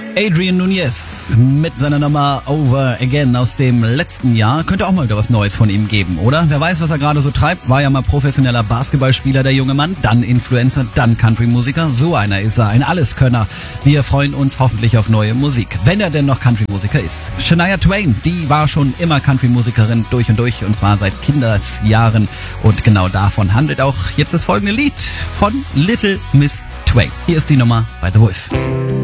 Adrian Núñez mit seiner Nummer Over Again aus dem letzten Jahr. Könnte auch mal wieder was Neues von ihm geben, oder? Wer weiß, was er gerade so treibt. War ja mal professioneller Basketballspieler, der junge Mann. Dann Influencer, dann Country-Musiker. So einer ist er, ein Alleskönner. Wir freuen uns hoffentlich auf neue Musik, wenn er denn noch Country-Musiker ist. Shania Twain, die war schon immer Country-Musikerin durch und durch, und zwar seit Kindesjahren. Und genau davon handelt auch jetzt das folgende Lied von Little Miss Twain. Hier ist die Nummer bei The Wolf.